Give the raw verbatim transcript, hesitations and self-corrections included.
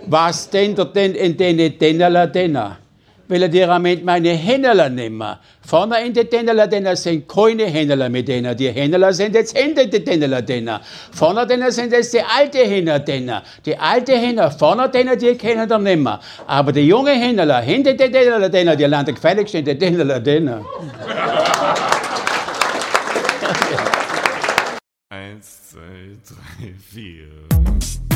Was denn der denn in den Dennerler Denner? Weil er die Rament meine Hännerler nehmen. Vorne in die Dennerler Denner sind keine Hännerler mit denen. Die Hännerler sind jetzt hinter die Dennerler Denner. Vorne Denner sind jetzt die alte Hänner Denner. Die alte Hänner, vorne Denner, die kennen wir nicht mehr. Aber die junge Hännerler, hinter die Dennerler Denner, die landen gefällig stehen, die Dennerler Denner. Eins, zwei, drei, vier.